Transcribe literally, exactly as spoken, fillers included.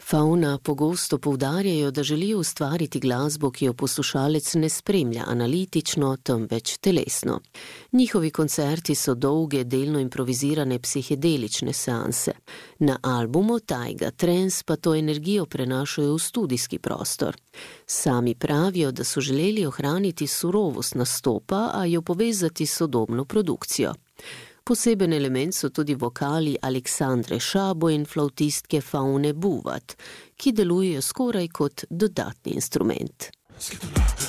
Fauna pogosto poudarjajo, da želijo ustvariti glasbo, ki jo poslušalec ne spremlja analitično, temveč telesno. Njihovi koncerti so dolge, delno improvizirane psihedelične seanse. Na albumu Taiga Trance pa to energijo prenašajo v studijski prostor. Sami pravijo, da so želeli ohraniti surovost nastopa, a jo povezati s sodobno produkcijo. Poseben element so tudi vokali Aleksandre Šabo in flavtistke Faune Buvat, ki delujejo skoraj kot dodatni instrument.